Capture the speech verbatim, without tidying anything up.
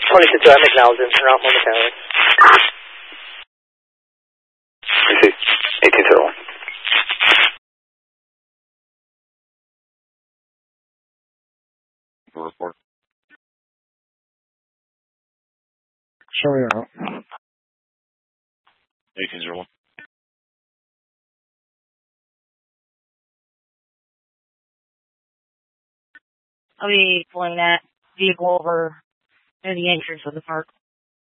twenty-two, I'm acknowledging. Turn off momentarily. Receive. eighteen zero one. Report. Show me your eighteen zero one. I'll be pulling that vehicle over near the entrance of the park.